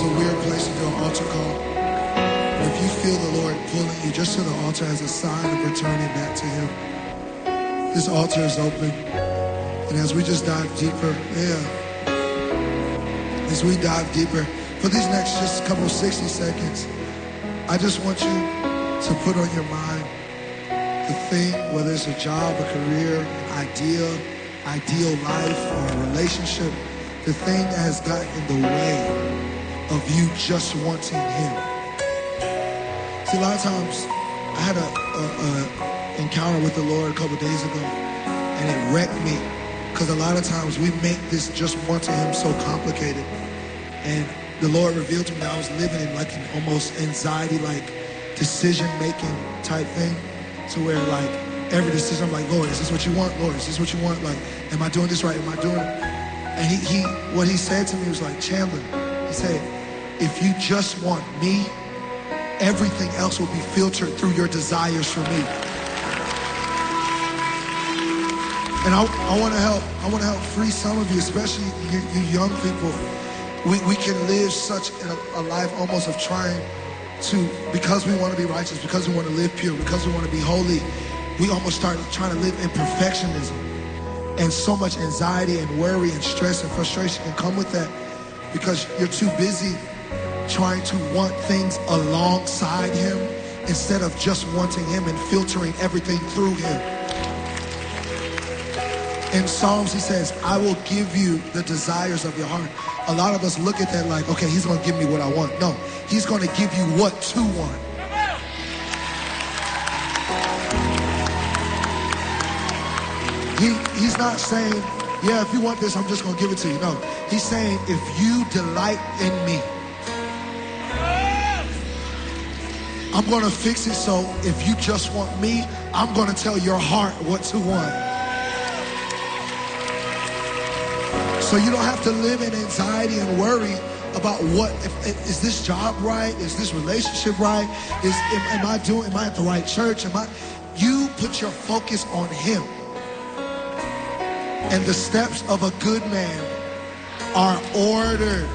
a weird place to do an altar call. If you feel the Lord pulling you just to the altar as a sign of returning back to Him, this altar is open. And as we just dive deeper, as we dive deeper, for these next just couple 60 seconds, I just want you to put on your mind the thing, whether it's a job, a career, an ideal life, or a relationship, the thing that has gotten in the way of you just wanting Him. See, a lot of times, I had a encounter with the Lord a couple days ago, and it wrecked me, because a lot of times we make this just wanting Him so complicated. And the Lord revealed to me that I was living in like an almost anxiety-like decision-making type thing, to where like every decision I'm like, Lord, is this what you want? Lord, is this what you want? Like, am I doing this right? Am I doing it? And what he said to me was like, Chandler, he said, if you just want me, everything else will be filtered through your desires for me. And I want to help free some of you, especially you young people. We can live such a life almost of trying to, because we want to be righteous, because we want to live pure, because we want to be holy, we almost start trying to live in perfectionism. And so much anxiety and worry and stress and frustration can come with that, because you're too busy trying to want things alongside Him instead of just wanting Him and filtering everything through Him. In Psalms, He says, I will give you the desires of your heart. A lot of us look at that like, okay, He's going to give me what I want. No, He's going to give you what to want. He's not saying, yeah, if you want this, I'm just going to give it to you. No, He's saying, if you delight in me, I'm going to fix it so if you just want me, I'm going to tell your heart what to want. So you don't have to live in anxiety and worry about is this job right? Is this relationship right? Am I at the right church? You put your focus on Him. And the steps of a good man are ordered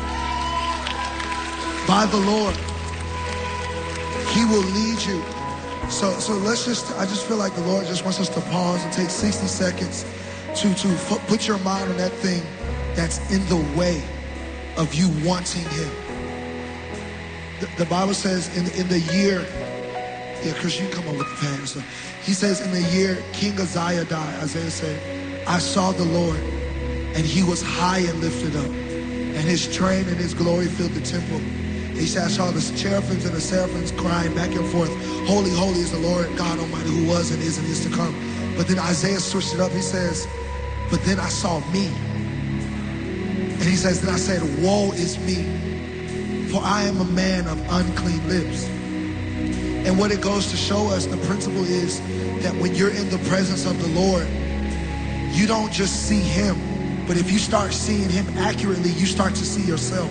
by the Lord. He will lead you. So I just feel like the Lord just wants us to pause and take 60 seconds to put your mind on that thing that's in the way of you wanting Him. The Bible says in the year, Chris, you come up with the pen. So he says in the year King Uzziah died, Isaiah said, I saw the Lord, and He was high and lifted up, and His train and His glory filled the temple. He said, I saw the cherubims and the seraphims crying back and forth, holy, holy is the Lord God Almighty, who was and is to come. But then Isaiah switched it up. He says, but then I saw me. And he says, then I said, woe is me, for I am a man of unclean lips. And what it goes to show us, the principle is that when you're in the presence of the Lord, you don't just see Him, but if you start seeing Him accurately, you start to see yourself.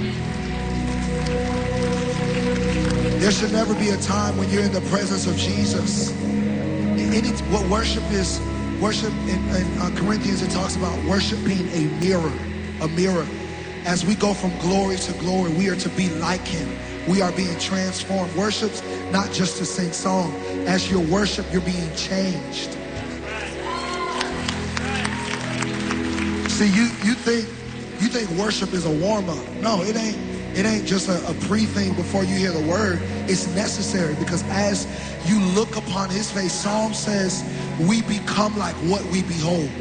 There should never be a time when you're in the presence of Jesus. What worship is, worship in Corinthians, it talks about worship being a mirror. As we go from glory to glory, we are to be like Him. We are being transformed. Worship's not just to sing song. As you worship, you're being changed. See, you think worship is a warm-up. No, it ain't. It ain't just a pre-thing before you hear the word. It's necessary, because as you look upon His face, Psalm says, we become like what we behold.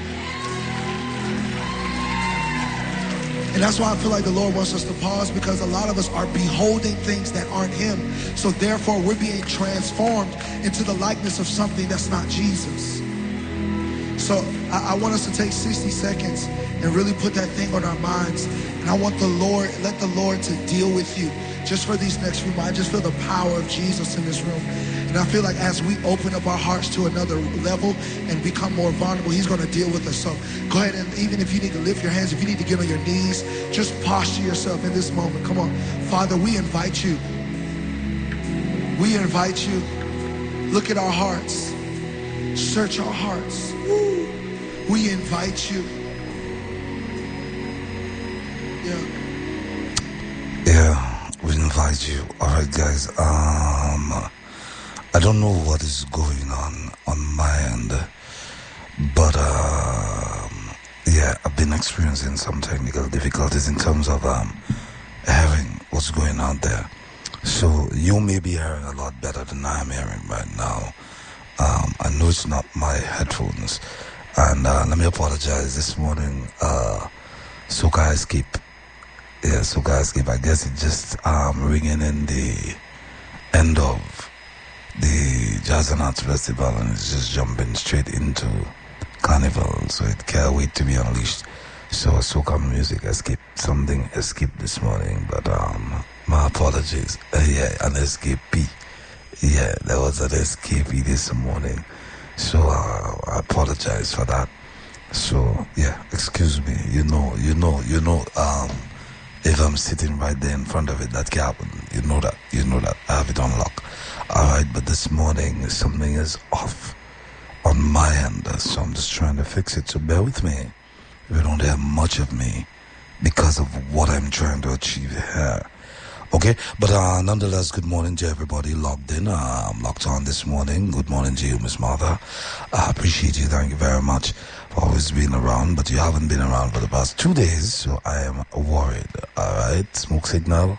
And that's why I feel like the Lord wants us to pause, because a lot of us are beholding things that aren't Him. So therefore, we're being transformed into the likeness of something that's not Jesus. So I want us to take 60 seconds and really put that thing on our minds. And I want let the Lord to deal with you just for these next few months. I just feel the power of Jesus in this room. And I feel like as we open up our hearts to another level and become more vulnerable, He's going to deal with us. So go ahead, and even if you need to lift your hands, if you need to get on your knees, just posture yourself in this moment. Come on. Father, we invite You. We invite You. Look at our hearts. Search our hearts. We invite You. Yeah. invite you. All right, guys. I don't know what is going on my end, but yeah, I've been experiencing some technical difficulties in terms of hearing what's going on there. So you may be hearing a lot better than I'm hearing right now. I know it's not my headphones, and let me apologize. This morning, Soca Escape. Yeah, Soca Escape. I guess it just ringing in the end of the Jazz and Arts Festival, and it's just jumping straight into Carnival, so it can't wait to be unleashed. So Soca Music escaped, something escaped this morning, but my apologies. Yeah, an escapee. Yeah, there was an escapee this morning, so I apologize for that. So yeah, excuse me. You know. If I'm sitting right there in front of it, that can happen. You know that. I have it on lock. Alright, but this morning something is off on my end, so I'm just trying to fix it. So bear with me if you don't hear much of me because of what I'm trying to achieve here. Okay, but nonetheless, good morning to everybody logged in. I'm locked on this morning. Good morning to you, Miss Martha. I appreciate you. Thank you very much for always being around, but you haven't been around for the past 2 days, so I am worried. Alright, smoke signal.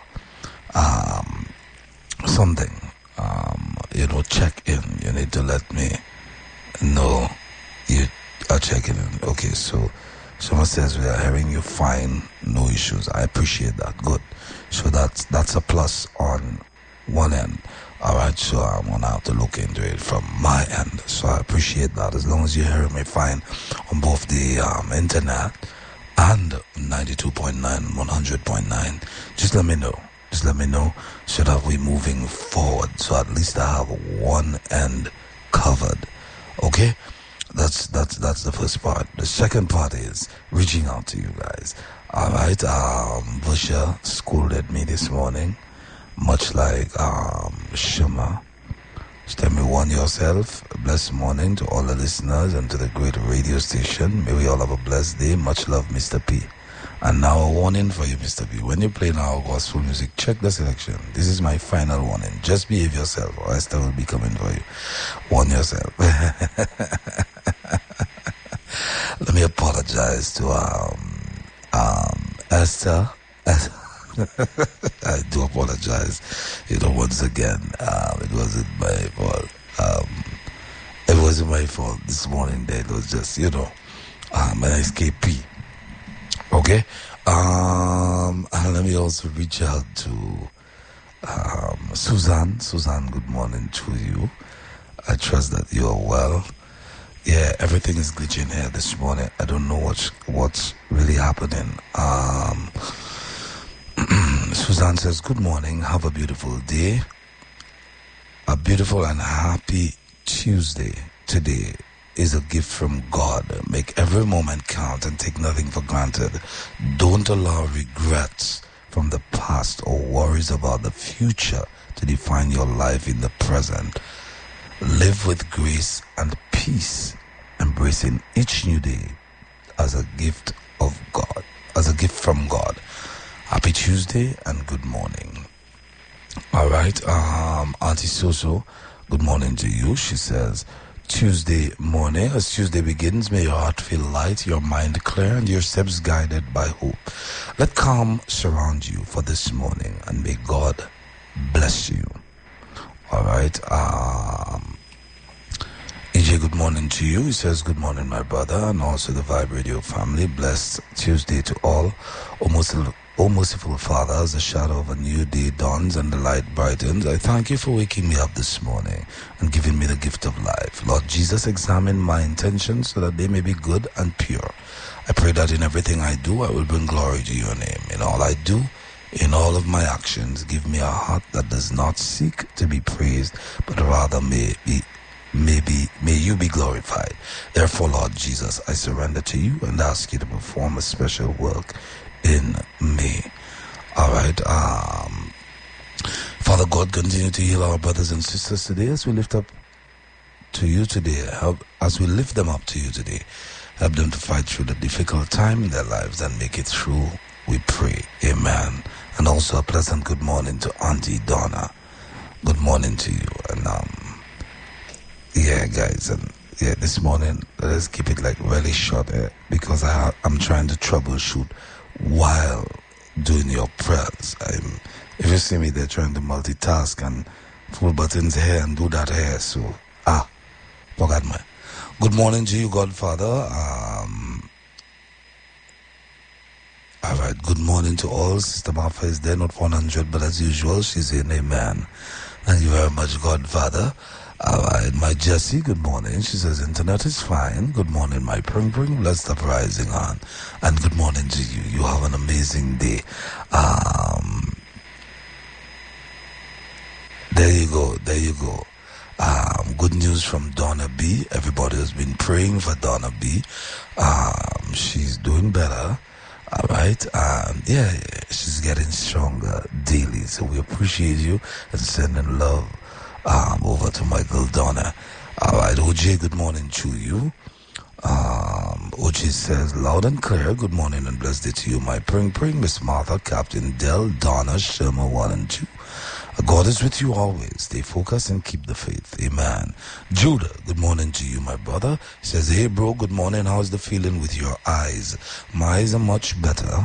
Something. Check in. You need to let me know you are checking in. Okay, so someone says we are hearing you fine, no issues. I appreciate that. Good. So that's a plus on one end. Alright, so I'm gonna have to look into it from my end. So I appreciate that. As long as you're hearing me fine on both the internet and 92.9, 100.9, just let me know. Just let me know so that we're moving forward. So at least I have one end covered. Okay? That's the first part. The second part is reaching out to you guys. Alright, Busha scolded me this morning, much like Shuma. Just tell me, warn yourself. A blessed morning to all the listeners and to the great radio station. May we all have a blessed day. Much love, Mr. P. And now a warning for you, Mr. P. When you play now gospel music, check the selection. This is my final warning. Just behave yourself, or Esther will be coming for you. Warn yourself. Let me apologize to Esther. I do apologize. Once again, it wasn't my fault. It wasn't my fault this morning. It was just, an escapee. Okay. And let me also reach out to Suzanne. Suzanne, good morning to you. I trust that you are well. Yeah, everything is glitching here this morning. I don't know what's really happening. Suzanne says, good morning. Have a beautiful day. A beautiful and happy Tuesday. Today is a gift from God. Make every moment count and take nothing for granted. Don't allow regrets from the past or worries about the future to define your life in the present. Live with grace and peace, embracing each new day as a gift of God, as a gift from God. Happy Tuesday and good morning. All right, Auntie Soso, good morning to you. She says, Tuesday morning, as Tuesday begins, may your heart feel light, your mind clear, and your steps guided by hope. Let calm surround you for this morning, and may God bless you. All right, EJ, good morning to you. He says, good morning, my brother, and also the Vibe Radio family. Blessed Tuesday to all. O merciful Father, as the shadow of a new day dawns and the light brightens, I thank you for waking me up this morning and giving me the gift of life. Lord Jesus, examine my intentions so that they may be good and pure. I pray that in everything I do, I will bring glory to your name. In all I do, in all of my actions, give me a heart that does not seek to be praised, but rather may you be glorified. Therefore, Lord Jesus, I surrender to you and ask you to perform a special work in me. All right. Father God, continue to heal our brothers and sisters today as we lift up to you today. As we lift them up to you today, help them to fight through the difficult time in their lives and make it through. We pray. Amen And also a pleasant good morning to Auntie Donna. Good morning to you. And yeah, guys, and yeah, this morning let's keep it like really short because I'm trying to troubleshoot while doing your prayers. If you see me there trying to multitask and pull buttons here and do that here, so forgot my. Good morning to you, Godfather. All right, good morning to all. Sister Martha is there, not 100, but as usual, she's in. Amen. Thank you very much, Godfather. All right, my Jessie, good morning. She says, internet is fine. Good morning, my Pring. Blessed up rising on. And good morning to you. You have an amazing day. There you go. Good news from Donna B. Everybody has been praying for Donna B. She's doing better. All right. Yeah, she's getting stronger daily. So we appreciate you and sending love over to Michael Donna. All right, OJ, good morning to you. OJ says, loud and clear, good morning and blessed day to you, my Pring, Miss Martha, Captain Dell, Donna, Sherma 1 and 2. God is with you always. Stay focused and keep the faith. Amen. Judah, good morning to you, my brother. He says, hey, bro, good morning. How's the feeling with your eyes? My eyes are much better.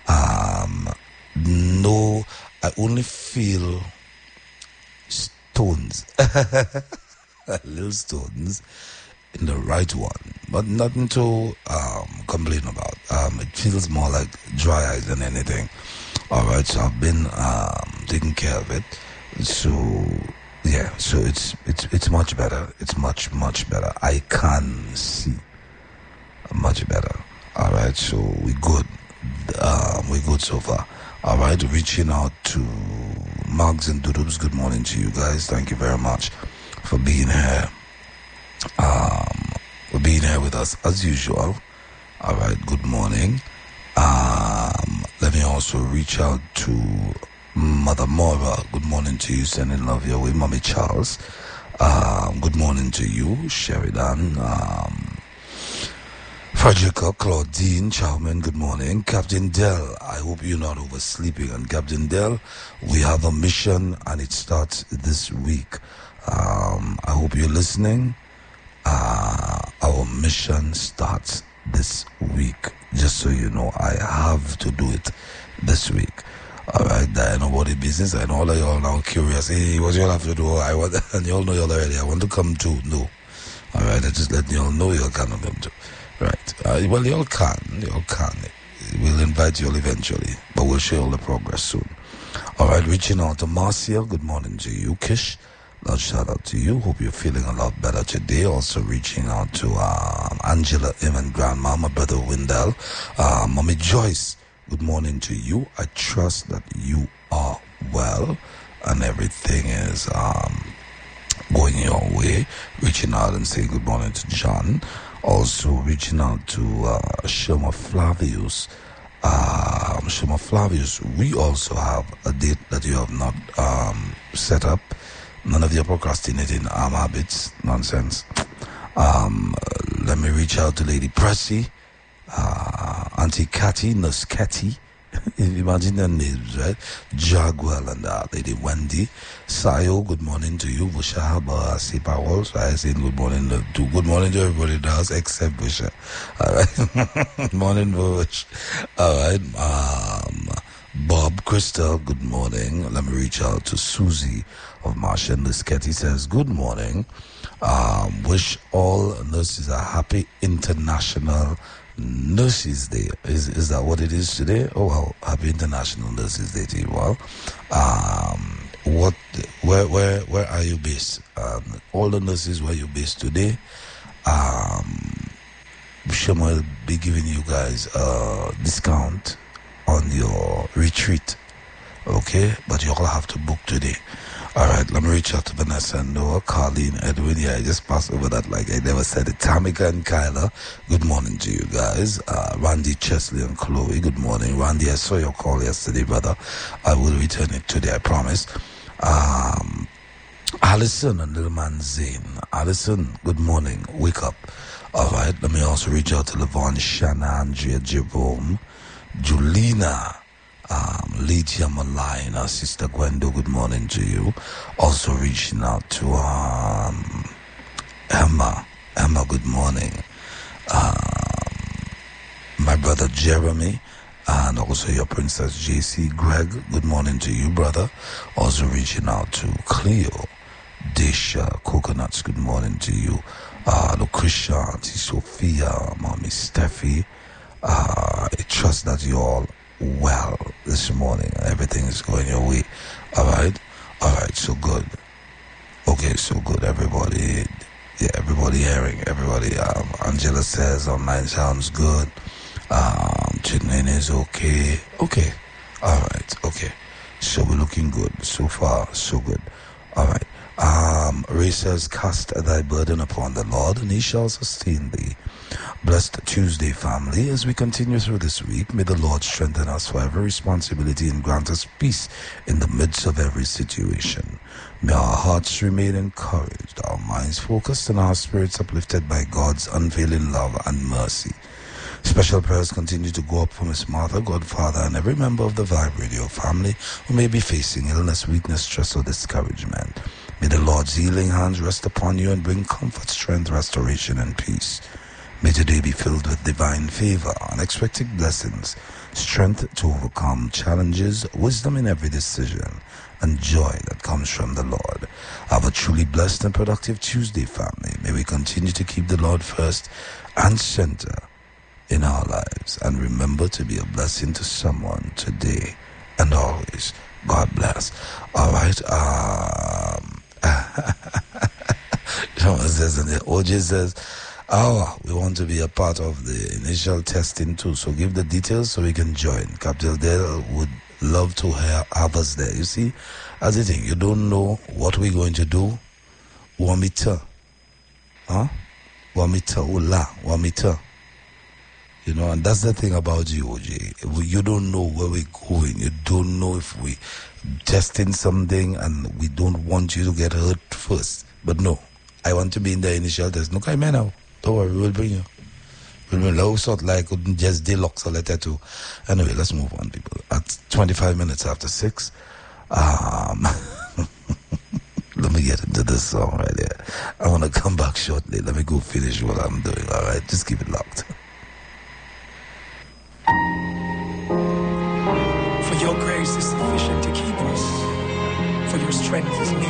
No, I only feel stones. Little stones in the right one, but nothing to complain about. It feels more like dry eyes than anything. All right, so I've been taking care of it. So yeah, so it's much better. It's much better. I can see much better. All right, so we good. We good so far. All right, reaching out to Mugs and Doodles. Good morning to you guys. Thank you very much for being here. For being here with us as usual. All right, good morning. Let me also reach out to Mother Mora. Good morning to you, sending love your way. Mommy Charles, good morning to you. Sheridan, Frederica, Claudine, Chowman, good morning. Captain Dell, I hope you're not oversleeping. And Captain Dell, we have a mission and it starts this week. I hope you're listening. Our mission starts this week. Just so you know, I have to do it this week. All right, I know about the business. I know all of y'all now curious. Hey, what y'all have to do? I want, and y'all know y'all already. I want to come too. No. All right, I just let y'all know y'all can come too. Right. Well, y'all can. We'll invite y'all eventually, but we'll show y'all the progress soon. All right, reaching out to Marcia. Good morning to you, Kish. Large shout out to you. Hope you're feeling a lot better today. Also reaching out to Angela, and Grandma, my brother Wendell, Mommy Joyce. Good morning to you. I trust that you are well and everything is going your way. Reaching out and saying good morning to John. Also reaching out to Shema Flavius. Shema Flavius, we also have a date that you have not set up. None of your procrastinating habits, nonsense. Let me reach out to Lady Pressy, Auntie Catty, Nurse Catty. Imagine their names, right? Jaguar and Lady Wendy. Sayo, good morning to you. Busha Haba, Sipawol. So I say good morning to everybody does except Busha. Alright. Morning, Bush. Alright. Bob Crystal, good morning. Let me reach out to Susie of Marcia Nisketty. Says, good morning. Wish all nurses a happy International Nurses Day. Is that what it is today? Oh wow, happy International Nurses Day to you all. Where are you based? All the nurses, where you based today? Shema will be giving you guys a discount on your retreat, okay? But you all have to book today. All right, let me reach out to Vanessa and Noah, Carlene, Edwin. Yeah, I just passed over that like I never said it. Tamika and Kyla, good morning to you guys. Randy, Chesley, and Chloe, good morning. Randy, I saw your call yesterday, brother. I will return it today, I promise. Allison and little man Zane. Allison, good morning. Wake up. All right, let me also reach out to Levon, Shanna, Andrea, Jerome, Julina, Lydia Malina, Sister Gwendo, good morning to you. Also reaching out to Emma, good morning. My brother Jeremy, and also your Princess JC Greg, good morning to you, brother. Also reaching out to Cleo, Desha, Coconuts, good morning to you. Lucretia, Auntie Sophia, Mommy Steffi. I trust that you're all well this morning and everything is going your way. Alright, so good. Okay, so good, everybody. Yeah, everybody hearing, everybody. Angela says online sounds good. Chinene is okay. Okay. Alright, okay. So we're looking good. So far, so good. Alright. Ray says, cast thy burden upon the Lord, and he shall sustain thee. Blessed Tuesday, family. As we continue through this week, may the Lord strengthen us for every responsibility and grant us peace in the midst of every situation. May our hearts remain encouraged, our minds focused, and our spirits uplifted by God's unfailing love and mercy. Special prayers continue to go up for Miss Martha, Godfather, and every member of the Vibe Radio family who may be facing illness, weakness, stress, or discouragement. May the Lord's healing hands rest upon you and bring comfort, strength, restoration, and peace. May today be filled with divine favor, unexpected blessings, strength to overcome challenges, wisdom in every decision, and joy that comes from the Lord. Have a truly blessed and productive Tuesday, family. May we continue to keep the Lord first and center in our lives, and remember to be a blessing to someone today and always. God bless. All right. Someone says in the OJ says, we want to be a part of the initial testing too. So give the details so we can join. Capital Dale would love to have us there. You see, as a thing, you don't know what we're going to do. Wamita. Wamita. You know, and that's the thing about you, OJ. You don't know where we're going. You don't know if we testing something and we don't want you to get hurt first. But no, I want to be in the initial test. No, I'm now. Don't worry, we'll bring you. We'll bring you. Sort like just deluxe or letter two. Anyway, let's move on, people. At 25 minutes after 6, let me get into this song right here. I want to come back shortly. Let me go finish what I'm doing. All right, just keep it locked. For your grace is sufficient to keep us. For your strength is needed